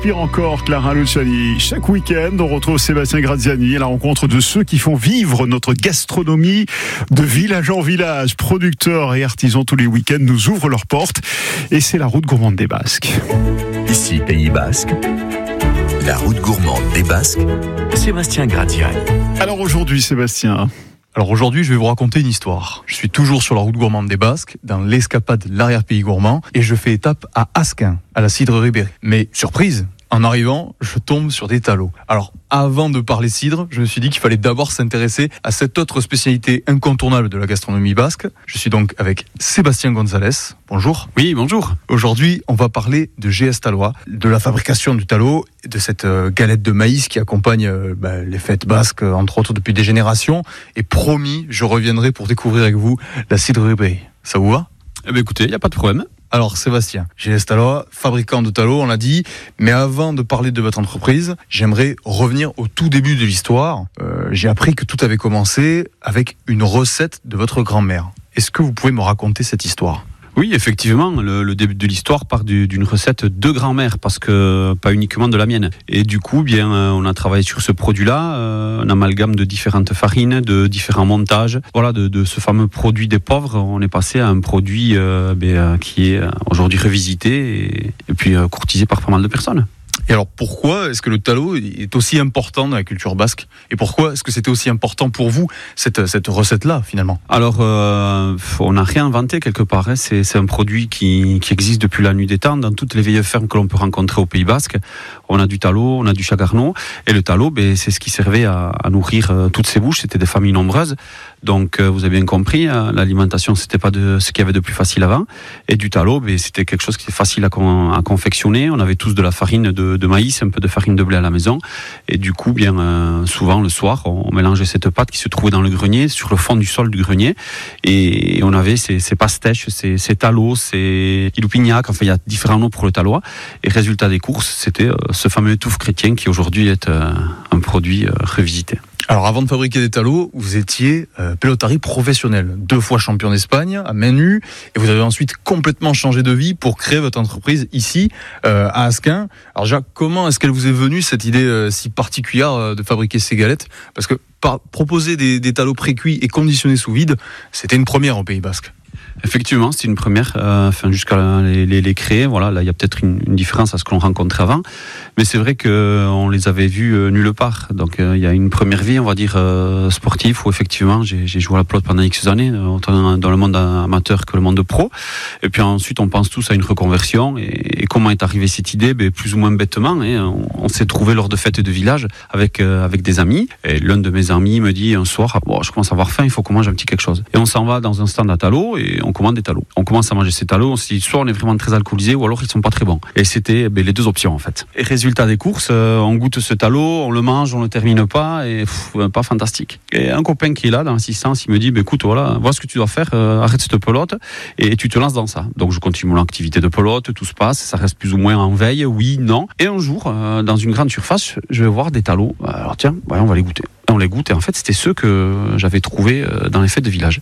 Pire encore, Clara Luciani. Chaque week-end, on retrouve Sébastien Graziani à la rencontre de ceux qui font vivre notre gastronomie de village en village. Producteurs et artisans tous les week-ends nous ouvrent leurs portes et c'est la route gourmande des Basques. Ici, Pays Basque, la route gourmande des Basques, Sébastien Graziani. Alors aujourd'hui, Sébastien... Alors aujourd'hui, je vais vous raconter une histoire. Je suis toujours sur la route gourmande des Basques, dans l'escapade de l'arrière-pays gourmand, et je fais étape à Asquin, à la cidrerie Berry. Mais surprise, en arrivant, je tombe sur des talots. Alors, avant de parler cidre, je me suis dit qu'il fallait d'abord s'intéresser à cette autre spécialité incontournable de la gastronomie basque. Je suis donc avec Sébastien Gonzalez. Bonjour. Oui, bonjour. Aujourd'hui, on va parler de GS Talois, de la fabrication du talot, de cette galette de maïs qui accompagne les fêtes basques, entre autres depuis des générations. Et promis, je reviendrai pour découvrir avec vous la cidrerie Berry. Ça vous va ? Eh bien, écoutez, il n'y a pas de problème. Alors Sébastien, GS Talois, fabricant de talot, on l'a dit, mais avant de parler de votre entreprise, j'aimerais revenir au tout début de l'histoire. J'ai appris que tout avait commencé avec une recette de votre grand-mère. Est-ce que vous pouvez me raconter cette histoire ? Oui, effectivement, le début de l'histoire part d'une recette de grand-mère, parce que pas uniquement de la mienne. Et du coup, on a travaillé sur ce produit-là, un amalgame de différentes farines, de différents montages. Voilà, de ce fameux produit des pauvres, on est passé à un produit qui est aujourd'hui revisité et puis courtisé par pas mal de personnes. Et alors pourquoi est-ce que le talot est aussi important dans la culture basque ? Et pourquoi est-ce que c'était aussi important pour vous, cette recette-là, finalement ? Alors, on n'a rien inventé quelque part. Hein. C'est un produit qui existe depuis la nuit des temps dans toutes les vieilles fermes que l'on peut rencontrer au Pays Basque. On a du talot, on a du chagarneau. Et le talot, c'est ce qui servait à nourrir toutes ces bouches. C'était des familles nombreuses. Donc, vous avez bien compris, l'alimentation, c'était pas ce qu'il y avait de plus facile avant. Et du talot, c'était quelque chose qui était facile à confectionner. On avait tous de la farine de maïs, un peu de farine de blé à la maison. Et du coup, souvent, le soir, on mélangeait cette pâte qui se trouvait dans le grenier, sur le fond du sol du grenier. Et on avait ces pastèches, ces talots, ces iloupignac. Enfin, il y a différents noms pour le talois. Et résultat des courses, c'était ce fameux étouffe chrétien qui aujourd'hui est un produit revisité. Alors avant de fabriquer des talots, vous étiez pelotari professionnel, 2 fois champion d'Espagne à main nue, et vous avez ensuite complètement changé de vie pour créer votre entreprise ici, à Asquin. Alors Jacques, comment est-ce qu'elle vous est venue cette idée si particulière de fabriquer ces galettes ? Parce que proposer des talots pré-cuits et conditionnés sous vide, c'était une première au Pays Basque. Effectivement, c'est une première, jusqu'à les créer. Voilà, là, il y a peut-être une différence à ce que l'on rencontrait avant. Mais c'est vrai qu'on les avait vus nulle part. Donc, il y a une première vie, on va dire, sportive, où effectivement, j'ai joué à la pelote pendant X années, autant dans le monde amateur que le monde pro. Et puis ensuite, on pense tous à une reconversion. Et comment est arrivée cette idée ? Plus ou moins bêtement. On s'est trouvé lors de fêtes de village avec des amis. Et l'un de mes amis me dit un soir, je commence à avoir faim, il faut qu'on mange un petit quelque chose. Et on s'en va dans un stand à talot et on commande des talots. On commence à manger ces talots, on se dit soit on est vraiment très alcoolisé ou alors ils sont pas très bons. Et c'était les deux options en fait. Et résultat des courses, on goûte ce talot, on le mange, on le termine pas et pas fantastique. Et un copain qui est là dans l'assistance, il me dit écoute, voilà ce que tu dois faire, arrête cette pelote et tu te lances dans ça. Donc je continue mon activité de pelote, tout se passe, ça reste plus ou moins en veille, oui, non. Et un jour, dans une grande surface, je vais voir des talots. Alors tiens, on va les goûter. On les goûte et en fait c'était ceux que j'avais trouvés dans les fêtes de village.